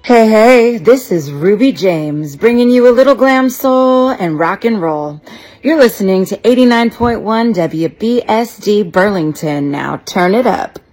Hey, hey, this is Ruby James, bringing you a little glam soul and rock and roll. You're listening to 89.1 WBSD Burlington. Now turn it up.